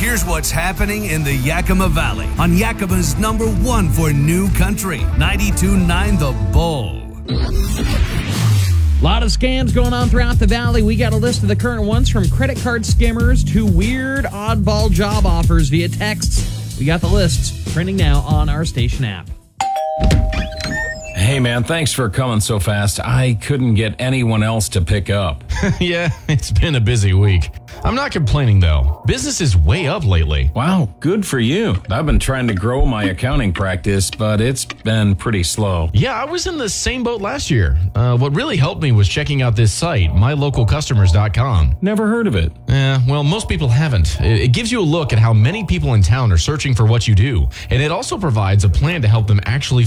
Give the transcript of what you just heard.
Here's what's happening in the Yakima Valley on Yakima's #1 for new country, 92.9 The Bull. A lot of scams going on throughout the valley. We got a list of the current ones, from credit card skimmers to weird oddball job offers via texts. We got the lists printing now on our station app. Hey man, thanks for coming so fast. I couldn't get anyone else to pick up. Yeah, it's been a busy week. I'm not complaining though. Business is way up lately. Wow, good for you. I've been trying to grow my accounting practice, but it's been pretty slow. Yeah, I was in the same boat last year. What really helped me was checking out this site, mylocalcustomers.com. Never heard of it. Well, most people haven't. It gives you a look at how many people in town are searching for what you do, and it also provides a plan to help them actually